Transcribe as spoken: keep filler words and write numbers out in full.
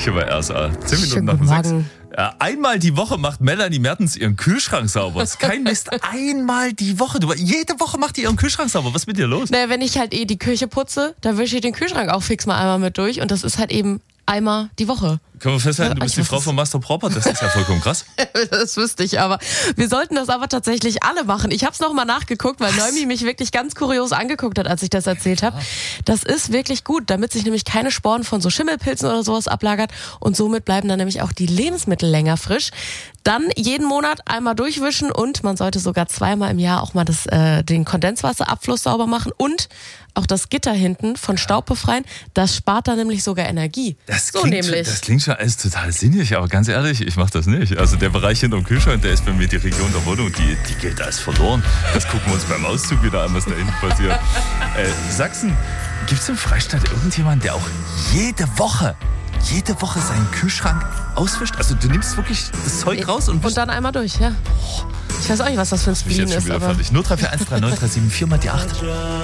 Hier bei R S A. Zehn Minuten Schönen nach dem guten sechs. Morgen. Ja, einmal die Woche macht Melanie Mertens ihren Kühlschrank sauber. Das ist kein Mist. Einmal die Woche. Du, jede Woche macht die ihren Kühlschrank sauber. Was ist mit dir los? Naja, wenn ich halt eh die Küche putze, dann wische ich den Kühlschrank auch fix mal einmal mit durch. Und das ist halt eben einmal die Woche. Können wir festhalten, du Ja, bist ich die Frau weiß von Master Proper? Das ist ja vollkommen krass. Das wüsste ich aber. Wir sollten das aber tatsächlich alle machen. Ich habe es nochmal nachgeguckt, weil Noemi mich wirklich ganz kurios angeguckt hat, als ich das erzählt habe. Das ist wirklich gut, damit sich nämlich keine Sporen von so Schimmelpilzen oder sowas ablagert. Und somit bleiben dann nämlich auch die Lebensmittel länger frisch. Dann jeden Monat einmal durchwischen und man sollte sogar zweimal im Jahr auch mal das, äh, den Kondenswasserabfluss sauber machen und auch das Gitter hinten von Staub befreien. Das spart dann nämlich sogar Energie. Das so klingt, nämlich. das klingt schon alles total sinnig, aber ganz ehrlich, ich mache das nicht. Also der Bereich hinterm Kühlschrank, der ist bei mir die Region der Wohnung, die, die gilt als verloren. Das gucken wir uns beim Auszug wieder an, was da hinten passiert. Äh, Sachsen, gibt es im Freistaat irgendjemanden, der auch jede Woche, jede Woche seinen Kühlschrank auswischt? Also du nimmst wirklich das Zeug raus und Und wischst. dann einmal durch, ja. Ich weiß auch nicht, was das für ein Ich bin Spleen jetzt schon ist, wieder aber... fertig. null drei vier eins drei neun drei sieben vier mal die acht.